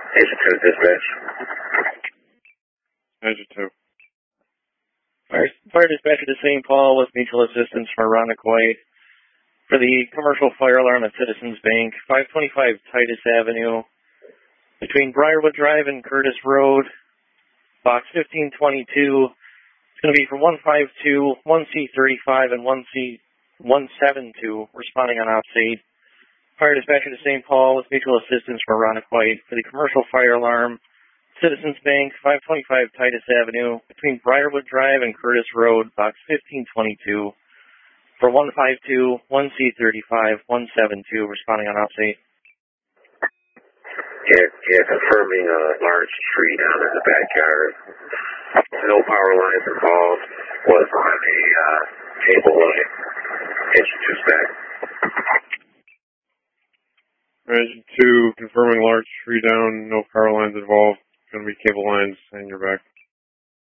Agent 2 dispatch. Agent 2. Fire dispatcher to St. Paul with mutual assistance from Aronic White for the commercial fire alarm at Citizens Bank, 525 Titus Avenue, between Briarwood Drive and Curtis Road, box 1522. It's going to be for 152, 1C35, and 1C172, responding on Ops 8. Fire dispatcher to St. Paul with mutual assistance from Aronic White for the commercial fire alarm, Citizens Bank, 525 Titus Avenue, between Briarwood Drive and Curtis Road, box 1522, for 152, 1C35, 172, responding on Ops 8. Yeah, confirming a large tree down in the backyard. No power lines involved. Was on a cable line. Agent 2 stack. Agent 2 confirming large tree down, no power lines involved. Going to be cable lines, and you're back.